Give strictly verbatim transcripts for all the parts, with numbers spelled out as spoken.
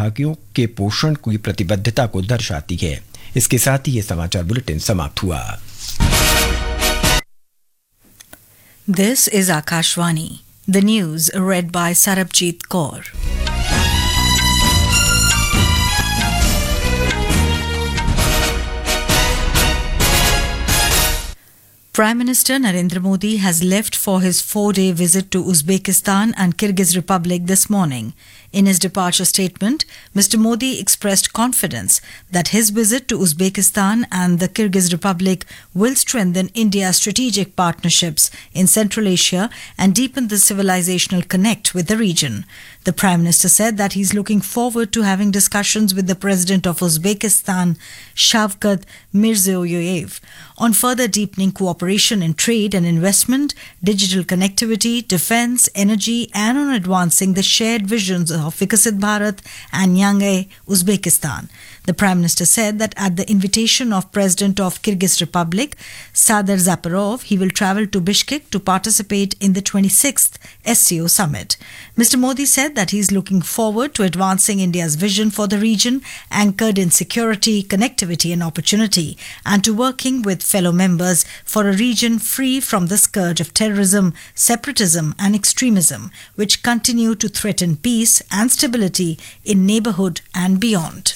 प्रतिभागियों के पोषण की प्रतिबद्धता को दर्शाती है। इसके साथ ही ये समाचार बुलेटिन समाप्त हुआ। This is Akashvani. The news read by Sarabjit Kaur. Prime Minister Narendra Modi has left for his four-day visit to Uzbekistan and Kyrgyz Republic this morning. In his departure statement, Mister Modi expressed confidence that his visit to Uzbekistan and the Kyrgyz Republic will strengthen India's strategic partnerships in Central Asia and deepen the civilizational connect with the region. The Prime Minister said that he is looking forward to having discussions with the President of Uzbekistan, Shavkat Mirziyoyev, on further deepening cooperation in trade and investment, digital connectivity, defense, energy, and on advancing the shared visions of Viksit Bharat and Yangai, Uzbekistan. The Prime Minister said that at the invitation of President of Kyrgyz Republic, Sadar Zaparov, he will travel to Bishkek to participate in the twenty-sixth S C O summit. Mister Modi said that he is looking forward to advancing India's vision for the region, anchored in security, connectivity and opportunity, and to working with fellow members for a region free from the scourge of terrorism, separatism and extremism, which continue to threaten peace and stability in neighborhood and beyond.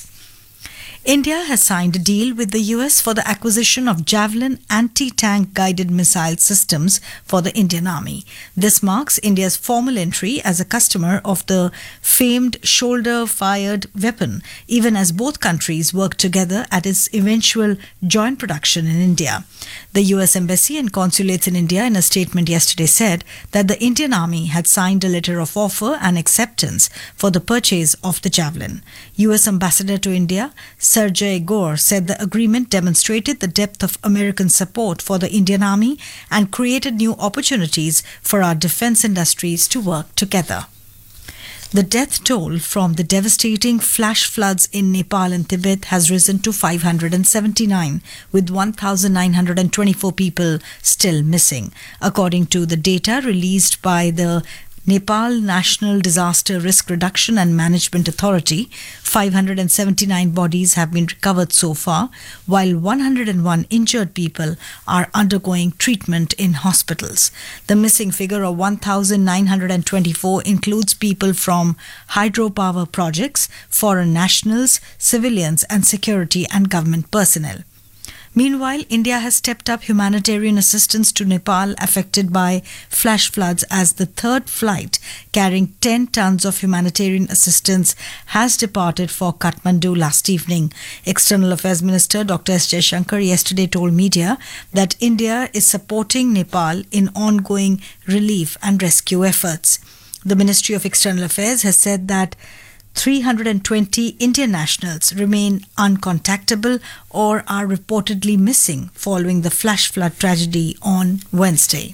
India has signed a deal with the U S for the acquisition of Javelin anti-tank guided missile systems for the Indian Army. This marks India's formal entry as a customer of the famed shoulder-fired weapon, even as both countries work together at its eventual joint production in India. The U S Embassy and consulates in India in a statement yesterday said that the Indian Army had signed a letter of offer and acceptance for the purchase of the Javelin. U S Ambassador to India, Sergey Gore, said the agreement demonstrated the depth of American support for the Indian Army and created new opportunities for our defense industries to work together. The death toll from the devastating flash floods in Nepal and Tibet has risen to five hundred seventy-nine, with one thousand nine hundred twenty-four people still missing. According to the data released by the Nepal National Disaster Risk Reduction and Management Authority, five hundred seventy-nine bodies have been recovered so far, while one hundred one injured people are undergoing treatment in hospitals. The missing figure of one thousand nine hundred twenty-four includes people from hydropower projects, foreign nationals, civilians, and security and government personnel. Meanwhile, India has stepped up humanitarian assistance to Nepal affected by flash floods as the third flight carrying ten tons of humanitarian assistance has departed for Kathmandu last evening. External Affairs Minister Doctor S Jaishankar yesterday told media that India is supporting Nepal in ongoing relief and rescue efforts. The Ministry of External Affairs has said that three hundred twenty Indian nationals remain uncontactable or are reportedly missing following the flash flood tragedy on Wednesday.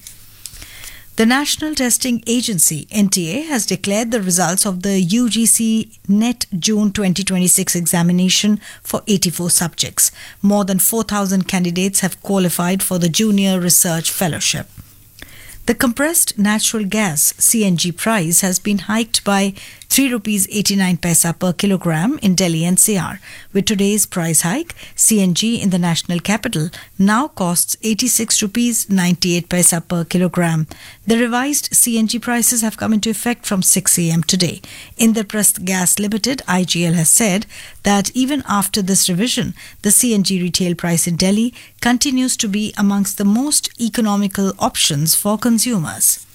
The National Testing Agency, N T A, has declared the results of the U G C NET June twenty twenty-six examination for eighty-four subjects. More than four thousand candidates have qualified for the Junior Research Fellowship. The compressed natural gas C N G price has been hiked by three rupees eighty-nine paisa per kilogram in Delhi N C R. With today's price hike, C N G in the national capital now costs eighty-six rupees ninety-eight paisa per kilogram. The revised C N G prices have come into effect from six a m today. Indraprasth Gas Limited, I G L, has said that even after this revision, the C N G retail price in Delhi continues to be amongst the most economical options for consumers.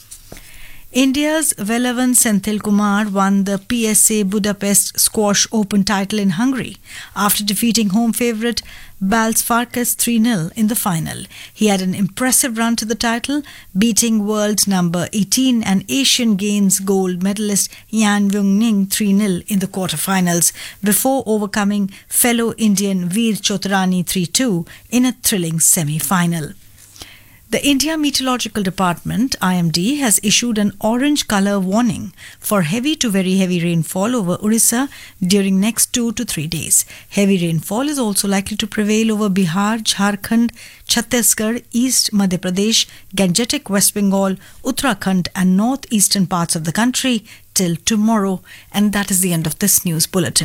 India's Velavan Senthilkumar won the P S A Budapest Squash Open title in Hungary after defeating home favourite Balsfarkas three nil in the final. He had an impressive run to the title, beating world number eighteen and Asian Games gold medalist Yan Wung-ning three nil in the quarterfinals before overcoming fellow Indian Veer Chotarani three two in a thrilling semi-final. The India Meteorological Department, I M D, has issued an orange colour warning for heavy to very heavy rainfall over Orissa during next two to three days. Heavy rainfall is also likely to prevail over Bihar, Jharkhand, Chhattisgarh, East Madhya Pradesh, Gangetic West Bengal, Uttarakhand and northeastern parts of the country till tomorrow. And that is the end of this news bulletin.